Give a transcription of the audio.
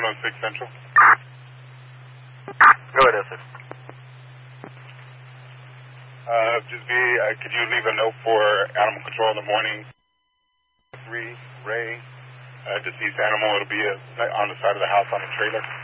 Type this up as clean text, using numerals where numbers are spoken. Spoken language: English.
106 Central. Go ahead, sir. Could you leave a note for animal control in the morning? 3, Ray, deceased animal. It'll be on the side of the house on a trailer.